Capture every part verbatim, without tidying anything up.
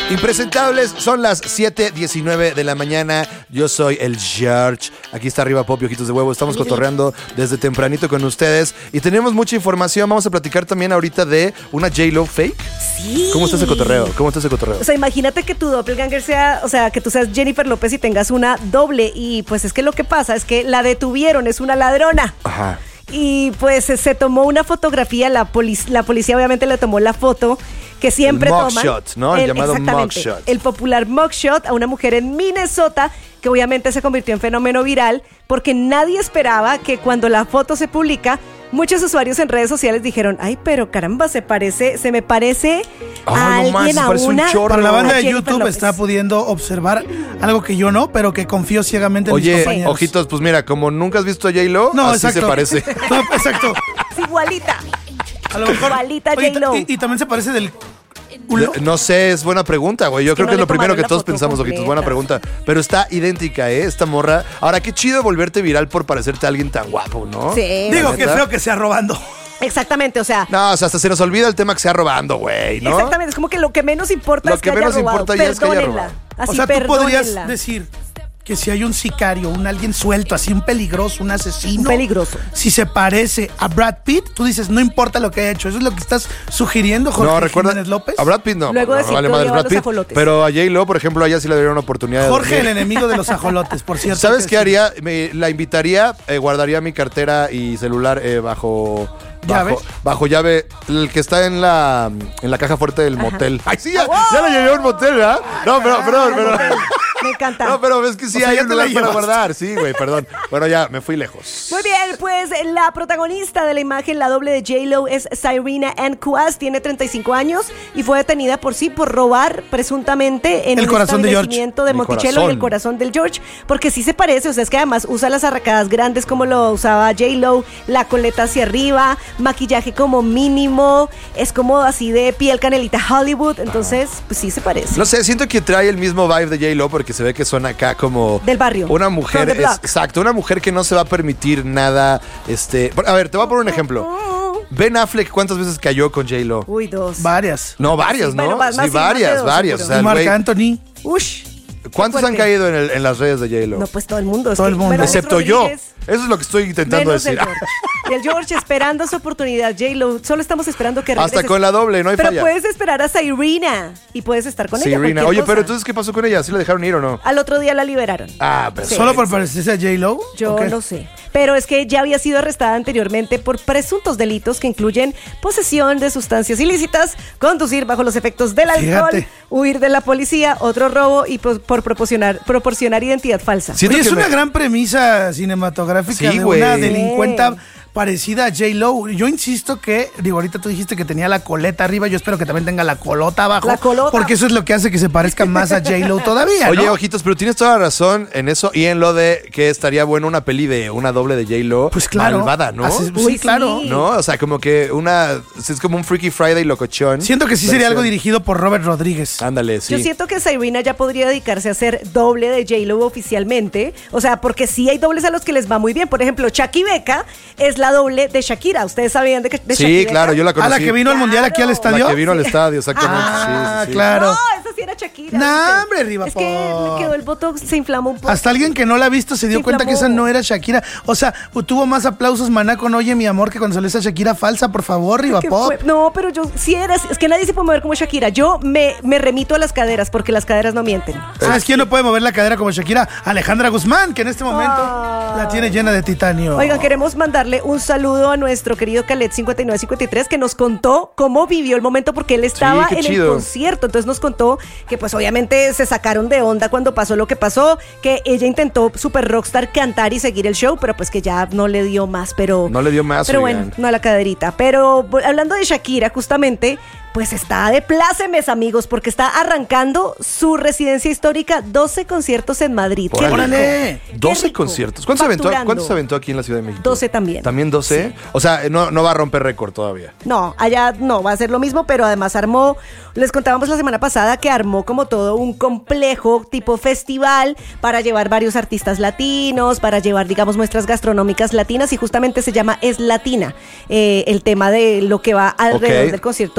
Impresentables, son las siete diecinueve de la mañana. Yo soy el George. Aquí está arriba Pop y Ojitos de Huevo. Estamos cotorreando desde tempranito con ustedes y tenemos mucha información. Vamos a platicar también ahorita de una J-Lo fake. Sí. ¿Cómo está ese cotorreo? ¿Cómo está ese cotorreo? O sea, imagínate que tu doppelganger sea, o sea, que tú seas Jennifer López y tengas una doble. Y pues es que lo que pasa es que la detuvieron, es una ladrona. Ajá. Y pues se tomó una fotografía, la, polic- la policía obviamente le tomó la foto que siempre el toman. mugshot, ¿no? El, el llamado mugshot. El popular mugshot a una mujer en Minnesota que obviamente se convirtió en fenómeno viral porque nadie esperaba que cuando la foto se publica, muchos usuarios en redes sociales dijeron, ay, pero caramba, se parece, se me parece oh, a no alguien, más, a parece una... un chorro. Para la banda a de Jennifer YouTube López. está pudiendo observar algo que yo no, pero que confío ciegamente en mis Oye, compañeros. ojitos, pues mira, como nunca has visto a J-Lo, No, así exacto. se parece. No, exacto. Es igualita. A lo mejor. Igualita Oye, J-Lo. Y, y también se parece del culo. No sé, es buena pregunta, güey. Yo Es que creo no que es le lo primero tomaron que la todos foto pensamos, ojitos. completa. Buena pregunta. Pero está idéntica, ¿eh? Esta morra. Ahora, qué chido volverte viral por parecerte a alguien tan guapo, ¿no? Sí. Digo ¿La que neta? feo que sea robando. Exactamente, o sea... No, o sea, hasta se nos olvida el tema que sea robando, güey, ¿no? Exactamente, es como que lo que menos importa Lo es que que, haya menos robado. importa ya es que haya Perdónenla. robado. Así, O sea, tú podrías perdónenla. decir que si hay un sicario, un alguien suelto, así un peligroso, un asesino. Un peligroso. Si se parece a Brad Pitt, tú dices, no importa lo que haya hecho. Eso es lo que estás sugiriendo, Jorge No, recuerda. Jiménez López. A Brad Pitt no. Luego no, de no Cinco vale madre lleva Brad los Pitt. ajolotes. Pero a J-Lo, por ejemplo, a ella sí le dieron una oportunidad de Jorge, el dormir. enemigo de los ajolotes, por cierto. ¿Sabes que qué sí. haría? Me, la invitaría, eh, guardaría mi cartera y celular eh, bajo... ¿Llave? Bajo, bajo llave, el que está en la en la caja fuerte del motel. Ay, sí, ya, ¡Ah, ya la llevé a un motel, ¿verdad? No, pero, perdón, Ah, perdón. motel. Me encanta. No, pero es que sí O sea, hay ya un te la lugar para llevaste. guardar. Sí, güey, perdón. Bueno, ya, me fui lejos. Muy bien, pues la protagonista de la imagen, la doble de J-Lo, es Cyrena Ann Kuas, tiene treinta y cinco años y fue detenida por sí por robar presuntamente en El un corazón de George. establecimiento de Mi Monticello corazón. y el corazón del George, porque sí se parece, o sea, es que además usa las arracadas grandes como lo usaba J-Lo, la coleta hacia arriba, maquillaje como mínimo, es como así de piel canelita Hollywood, entonces, pues sí se parece. No sé, siento que trae el mismo vibe de J-Lo porque se ve que son acá como... Del barrio. Una From mujer, the es- block. exacto, una mujer que no se va a permitir nada, este... A ver, te voy a poner un ejemplo. Ben Affleck, ¿cuántas veces cayó con J-Lo? Uy, dos. Varias. No, varias, Sí, ¿no? bueno, más- sí, más- sí, más de varias, dos, varias. O seguro. sea, Y el Marc güey- Anthony. Ush. ¿Cuántos Qué han fuerte. caído en, el- en las redes de J-Lo? No, pues todo el mundo. es Todo que el mundo. Melanie Excepto yo. Rodríguez, Eso es lo que estoy intentando menos decir. el George. Y el George esperando su oportunidad. J-Lo, solo estamos esperando que regreses. Hasta con la doble, no hay Pero falla. puedes esperar a Cyrena y puedes estar con Sí, ella. Rina. cualquier Oye, cosa. pero entonces, ¿qué pasó con ella? ¿Sí la dejaron ir o no? Al otro día la liberaron. Ah, pero... Sí. ¿Solo por parecerse a J-Lo? Yo ¿O qué? no sé. Pero es que ya había sido arrestada anteriormente por presuntos delitos que incluyen posesión de sustancias ilícitas, conducir bajo los efectos del alcohol, Fíjate. huir de la policía, otro robo y por, por proporcionar, proporcionar identidad falsa. Siento Oye, es que una me- gran premisa cinematográfica Sí, de güey. una Sí. delincuenta parecida a J-Lo. Yo insisto que, digo, ahorita tú dijiste que tenía la coleta arriba, yo espero que también tenga la colota abajo. La colota. Porque eso es lo que hace que se parezca más a J-Lo todavía, Oye, ¿no? ojitos, pero tienes toda la razón en eso y en lo de que estaría bueno una peli de una doble de J-Lo Pues claro. malvada, ¿no? Así- Uy, sí, claro. sí. ¿No? O sea, como que una... Es como un Freaky Friday locochón. Siento que sí sería algo Versión- dirigido por Robert Rodríguez. Ándale, sí. Yo siento que Cyrena ya podría dedicarse a ser doble de J-Lo oficialmente. O sea, porque sí hay dobles a los que les va muy bien. Por ejemplo, Shaki Becca es la doble de Shakira. ¿Ustedes sabían de, que, de Shaki Sí, Becca? claro, yo la ¿A conocí. la que vino al mundial aquí al La estadio? que vino al estadio, exactamente. Ah, sí, sí, sí. claro. No, esa sí era Shakira. No, ¿viste? hombre, Riva Es que Pop. le quedó el botox, se inflamó un poco. Hasta alguien que no la ha visto se dio Se cuenta que esa inflamó. no era Shakira. O sea, tuvo más aplausos Maná con Oye, mi amor, que cuando salió esa Shakira falsa, por favor, Riva ¿Qué Pop. fue? No, pero yo sí era. Es que nadie se puede mover como Shakira. Yo me, me remito a las caderas porque las caderas no mienten. ¿Sabes quién no puede mover la cadera como Shakira? Alejandra Guzmán, que en este momento Ah. la tiene llena de titanio. Oigan, queremos mandarle un saludo a nuestro querido Khaled cincuenta y nueve cincuenta y tres que nos contó cómo vivió el momento porque él estaba qué en chido. el concierto. Entonces nos contó que pues obviamente se sacaron de onda cuando pasó lo que pasó, que ella intentó super rockstar cantar y seguir el show, pero pues que ya no le dio más, pero... No le dio más, Pero oigan. bueno, no a la caderita. Pero bo- hablando de Shakira, justamente... Pues está de plácemes, amigos, porque está arrancando su residencia histórica, doce conciertos en Madrid. ¡Qué rico! ¡Órale! ¡Qué doce rico! conciertos. ¿Cuántos aventó, Facturando. ¿Cuántos aventó aquí en la Ciudad de México? doce también. ¿También doce? O sea, no, no va a romper récord todavía. No, allá no, va a ser lo mismo, pero además armó, les contábamos la semana pasada que armó como todo un complejo tipo festival para llevar varios artistas latinos, para llevar, digamos, muestras gastronómicas latinas y justamente se llama Es Latina, eh, el tema de lo que va alrededor Ok. del concierto de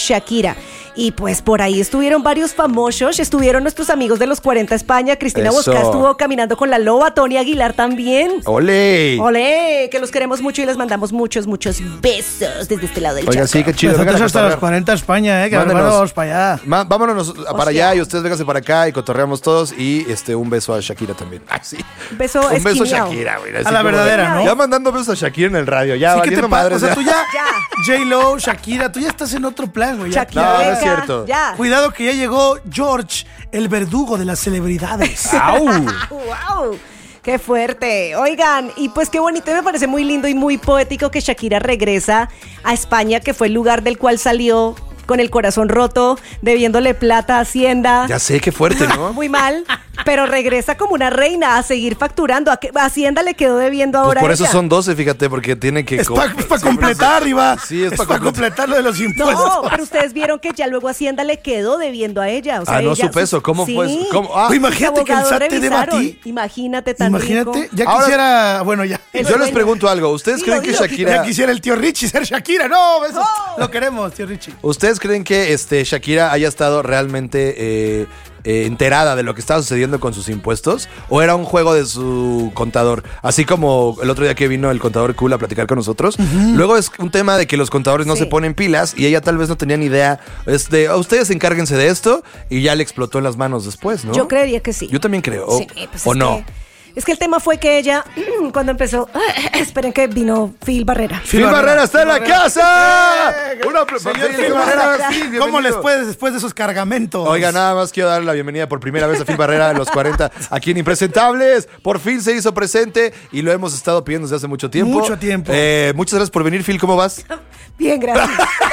Shakira. Y pues por ahí estuvieron varios famosos, estuvieron nuestros amigos de los cuarenta España, Cristina Eso. Bosca estuvo caminando con la loba, Tony Aguilar también. ¡Ole! ¡Ole! Que los queremos mucho y les mandamos muchos, muchos besos desde este lado del Oiga, charco. sí, qué chido. Nosotros Vengan a hasta los cotorrear. cuarenta España, eh, que Mándenos. vamos para allá. Ma- vámonos para allá y ustedes vénganse para acá y cotorreamos todos. Y este un beso a Shakira también. Ah, sí. Beso Un beso a esquineado. Shakira, güey. así A la como verdadera, de- ¿no? Ya mandando besos a Shakira en el radio. Ya, Sí, ¿qué te valiendo pasa? madres. O sea, ya. tú ya, Ya. J-Lo, Shakira, tú ya estás en otro plan, güey. ya. Shakira, No, no es venga, cierto. Ya. Cuidado que ya llegó George, el verdugo de las celebridades. ¡Au! ¡Wow! ¡Qué fuerte! Oigan, y pues qué bonito, y me parece muy lindo y muy poético que Shakira regresa a España, que fue el lugar del cual salió con el corazón roto, debiéndole plata a Hacienda. Ya sé, qué fuerte, ¿no? Muy mal, pero regresa como una reina a seguir facturando. A que- Hacienda le quedó debiendo Pues ahora por a eso ella. son doce, fíjate, porque tiene que... Es co- para completar, Riva. Sí, es es pa' para completar. completar lo de los impuestos. No, pero ustedes vieron que ya luego Hacienda le quedó debiendo a ella. O sea, Ah, no ella- supe eso. ¿Cómo sí. fue eso? ¿Cómo? Ah, Oye, imagínate que el Sus S A T te deba a abogados ti. revisaron. Imagínate tan Imagínate, rico. ya Ahora- quisiera, bueno, ya. El yo les sueño. pregunto algo. ¿Ustedes Dilo, creen que dilo, Shakira... Ya quisiera el tío Richie ser Shakira. No, eso lo queremos, tío Richie. ¿Ustedes creen que este, Shakira haya estado realmente eh, eh, enterada de lo que estaba sucediendo con sus impuestos? ¿O era un juego de su contador? Así como el otro día que vino el contador cool a platicar con nosotros. Luego es un tema de que los contadores no Sí. se ponen pilas y ella tal vez no tenía ni idea. Este, ustedes encárguense de esto y ya le explotó en las manos después, ¿no? Yo creería que sí. Yo también creo. ¿O, Sí, pues o es no? que- es que el tema fue que ella, cuando empezó, esperen que vino Phil Barrera. ¡Phil Barrera está en la Phil Barrera. casa! Eh, Una pl- señor sí, Phil Phil Barrera, Barrera, sí, ¿cómo bienvenido. les puedes después de esos cargamentos? Oiga, nada más quiero darle la bienvenida por primera vez a Phil Barrera de los cuarenta aquí en Impresentables. Por fin se hizo presente y lo hemos estado pidiendo desde hace mucho tiempo. Mucho tiempo. Eh, muchas gracias por venir, Phil. ¿Cómo vas? Bien, gracias.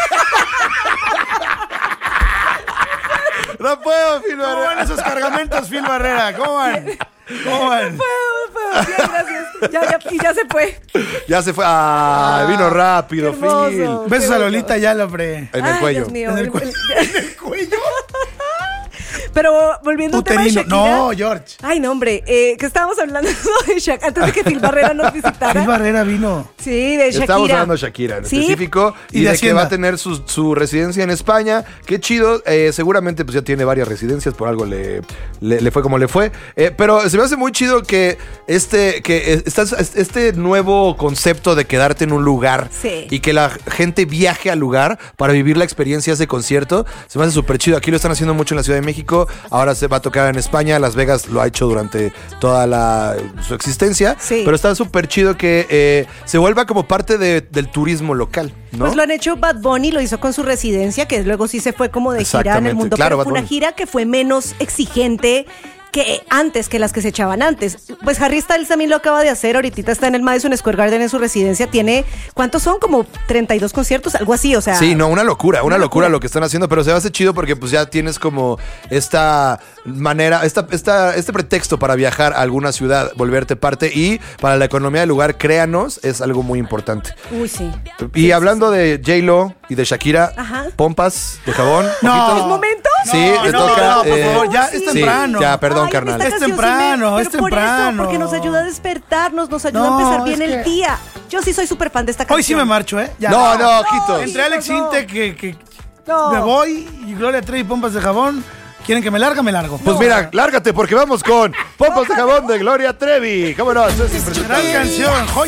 No puedo, Phil ¿Cómo van esos cargamentos, Phil Barrera? ¿Cómo van? ¿Cómo van? Bien, gracias. Ya, ya, y ya se fue. Ya se fue. Ah, vino rápido, qué hermoso. Phil. Besos Qué a bueno. Lolita ya lo pre. En el Ay, cuello. Dios mío. En el El- cuello. el- ¿En el cuello? Pero volviendo al tema de Uterino. Shakira. No, George. Ay, no, hombre. Eh, que estábamos hablando de Shakira antes de que Phil Barrera nos visitara. Phil Barrera vino. Sí, de Shakira. Estamos hablando de Shakira en Sí. específico y, Y de de, que Hacienda. va a tener su, su residencia en España. Qué chido. Eh, seguramente pues ya tiene varias residencias, por algo le, le, le fue como le fue. Eh, pero se me hace muy chido que este, que eh, estás- este nuevo concepto de quedarte en un lugar Sí. y que la gente viaje al lugar para vivir la experiencia de ese concierto, se me hace súper chido. Aquí lo están haciendo mucho en la Ciudad de México. Ahora se va a tocar en España. Las Vegas lo ha hecho durante toda la, su existencia. Sí. Pero está súper chido que eh, se vuelva como parte de- del turismo local, ¿no? Pues lo han hecho Bad Bunny, lo hizo con su residencia, que luego sí se fue como de gira en el Exactamente, mundo, claro, pero Bad fue una Bunny. gira que fue menos exigente que antes, que las que se echaban antes. Pues Harry Styles también lo acaba de hacer, ahorita está en el Madison Square Garden en su residencia, tiene, ¿cuántos son? Como treinta y dos conciertos, algo así, o sea. Sí, no, una locura, una, Una locura locura. lo que están haciendo, pero se hace chido porque pues ya tienes como esta manera, esta, esta, este pretexto para viajar a alguna ciudad, volverte parte y para la economía del lugar, créanos, es algo muy importante. Uy, sí. Y hablando de J-Lo y de Shakira, Ajá. pompas de jabón. No. ojitos. ¿Es momento? Sí, No, le no, toca. no, por eh, favor, ya es sí, temprano. ya, perdón, Ay, carnal. esta Es canción sí temprano, me- es pero por eso, temprano. porque nos ayuda a despertarnos, nos ayuda No, a empezar bien es el que- día. Yo sí soy súper fan de esta canción. Hoy sí me marcho, ¿eh? Ya. No, no, ojitos. Entre Alex no. Inte, que, que No. me voy, y Gloria Trevi y pompas de jabón. ¿Quieren que me larga? Me largo. Pues mira, lárgate porque vamos con pompas de jabón de Gloria Trevi. ¿Cómo no? Esto es Gran impresionante. canción, joya.